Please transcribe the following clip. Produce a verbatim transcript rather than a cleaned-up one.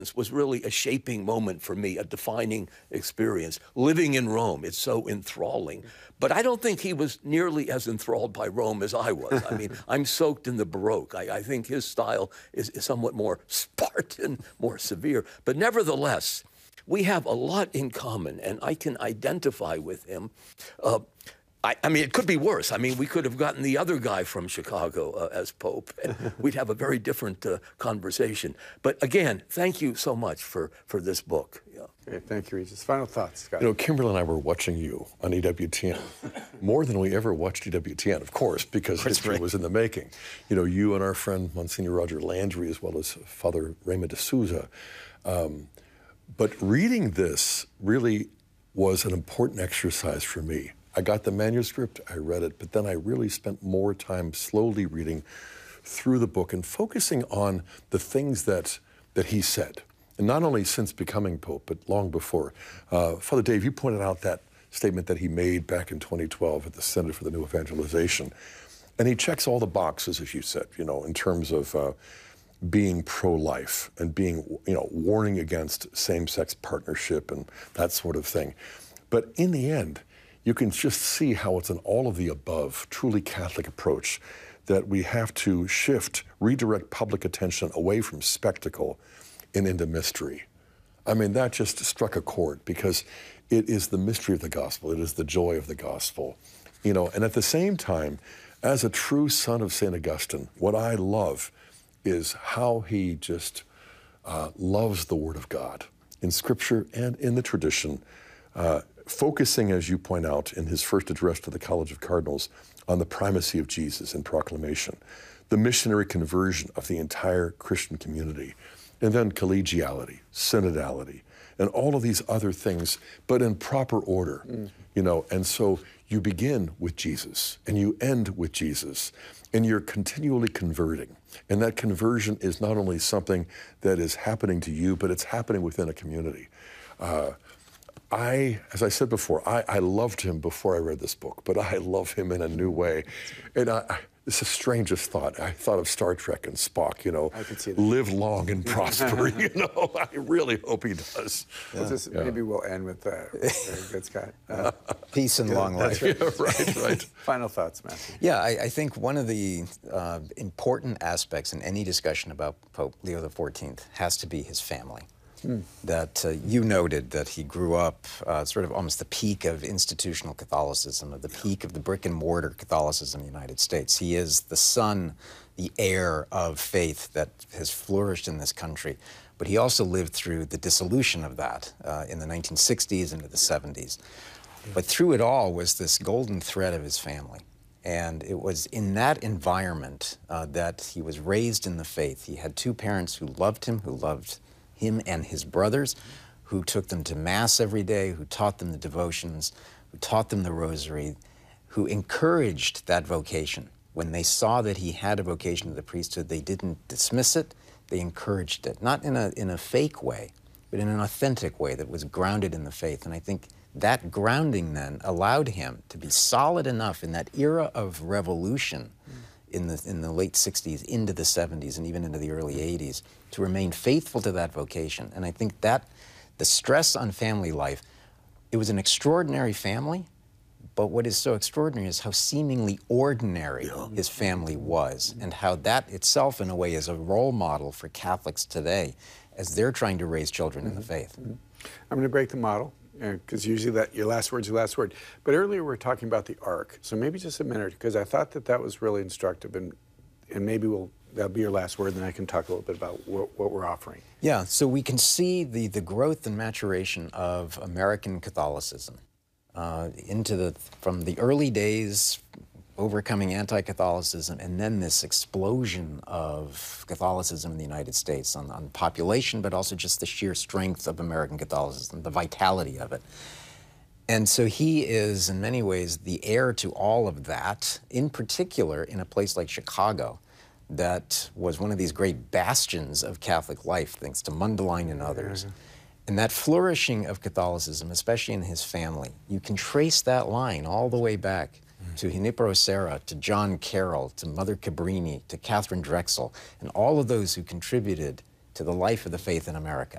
This was really a shaping moment for me, a defining experience. Living in Rome, it's so enthralling. But I don't think he was nearly as enthralled by Rome as I was. I mean, I'm soaked in the Baroque. I, I think his style is, is somewhat more Spartan, more severe. But nevertheless, we have a lot in common, and I can identify with him. Uh, I, I mean, it could be worse. I mean, we could have gotten the other guy from Chicago uh, as Pope, and we'd have a very different uh, conversation. But again, thank you so much for, for this book. Yeah. Great, thank you, Regis. Final thoughts, Scott. You know, Kimberly and I were watching you on E W T N more than we ever watched E W T N, of course, because history was in the making. You know, you and our friend Monsignor Roger Landry, as well as Father Raymond de Souza. Um, but reading this really was an important exercise for me. I got the manuscript, I read it, but then I really spent more time slowly reading through the book and focusing on the things that, that he said. And not only since becoming Pope, but long before. Uh, Father Dave, you pointed out that statement that he made back in twenty twelve at the Synod for the New Evangelization. And he checks all the boxes, as you said, you know, in terms of uh, being pro-life and being, you know, warning against same-sex partnership and that sort of thing. But in the end, you can just see how it's an all of the above, truly Catholic approach that we have to shift, redirect public attention away from spectacle and into mystery. I mean, that just struck a chord because it is the mystery of the gospel. It is the joy of the gospel. You know, and at the same time, as a true son of Saint Augustine, what I love is how he just uh, loves the Word of God in Scripture and in the tradition. Uh, focusing, as you point out, in his first address to the College of Cardinals, on the primacy of Jesus in proclamation, the missionary conversion of the entire Christian community, and then collegiality, synodality, and all of these other things, but in proper order, mm. you know, and so you begin with Jesus, and you end with Jesus, and you're continually converting. And that conversion is not only something that is happening to you, but it's happening within a community. Uh, I, as I said before, I, I loved him before I read this book, but I love him in a new way. And I, I, it's the strangest thought. I thought of Star Trek and Spock, you know, I could see that. Live long and prosper, you know. I really hope he does. Yeah. We'll just, yeah. Maybe we'll end with that. Very good, Scott. Uh, Peace and yeah, long life. Right. Yeah, right, right. Final thoughts, Matthew. Yeah, I, I think one of the uh, important aspects in any discussion about Pope Leo the fourteenth has to be his family. Mm. That uh, you noted that he grew up uh, sort of almost the peak of institutional Catholicism, of the peak of the brick and mortar Catholicism in the United States. He is the son, the heir of faith that has flourished in this country. But he also lived through the dissolution of that uh, in the nineteen sixties into the seventies. Yeah. But through it all was this golden thread of his family. And it was in that environment uh, that he was raised in the faith. He had two parents who loved him, who loved him and his brothers, who took them to Mass every day, who taught them the devotions, who taught them the rosary, who encouraged that vocation. When they saw that he had a vocation to the priesthood, they didn't dismiss it, they encouraged it. Not in a, in a fake way, but in an authentic way that was grounded in the faith. And I think that grounding then allowed him to be solid enough in that era of revolution mm. in the, in the late sixties, into the seventies, and even into the early eighties, to remain faithful to that vocation. And I think that the stress on family life, it was an extraordinary family, but what is so extraordinary is how seemingly ordinary yeah. his family was, and how that itself, in a way, is a role model for Catholics today as they're trying to raise children mm-hmm. in the faith. Mm-hmm. I'm going to break the model, because uh, usually that your last word's your last word. But earlier we were talking about the Ark, so maybe just a minute, because I thought that that was really instructive, and and maybe we'll that'll be your last word, then I can talk a little bit about what, what we're offering. Yeah, so we can see the, the growth and maturation of American Catholicism uh, into the, from the early days, overcoming anti-Catholicism, and then this explosion of Catholicism in the United States on, on population, but also just the sheer strength of American Catholicism, the vitality of it. And so he is, in many ways, the heir to all of that, in particular in a place like Chicago, that was one of these great bastions of Catholic life, thanks to Mundelein and others. Mm-hmm. And that flourishing of Catholicism, especially in his family, you can trace that line all the way back mm-hmm. to Junipero Serra, to John Carroll, to Mother Cabrini, to Catherine Drexel, and all of those who contributed to the life of the faith in America.